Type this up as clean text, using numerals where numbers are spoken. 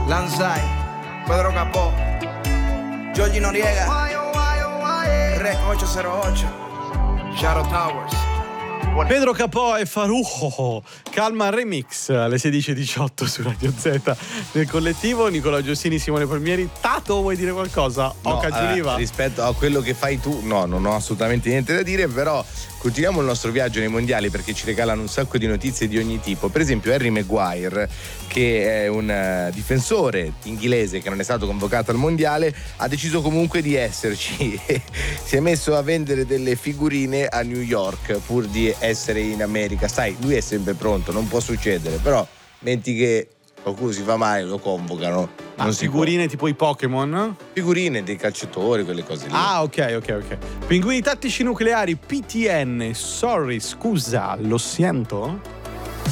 Lanzai, Pedro Capó, Giorgi Noriega, Rec 808, Shadow Towers. Pedro Capò e Farujo, Calma Remix alle 16:18 su Radio Z nel collettivo. Nicola Giossini, Simone Palmieri. Tato, vuoi dire qualcosa? No, rispetto a quello che fai tu, no, non ho assolutamente niente da dire, però continuiamo il nostro viaggio nei mondiali perché ci regalano un sacco di notizie di ogni tipo. Per esempio Harry Maguire, che è un difensore inglese che non è stato convocato al mondiale, ha deciso comunque di esserci. Si è messo a vendere delle figurine a New York pur di essere in America. Sai, lui è sempre pronto, non può succedere, però metti che qualcuno si fa male, lo convocano. Non figurine tipo i Pokémon? Figurine dei calciatori, quelle cose lì. Ah, ok. Pinguini tattici nucleari, PTN. Sorry, scusa, lo sento?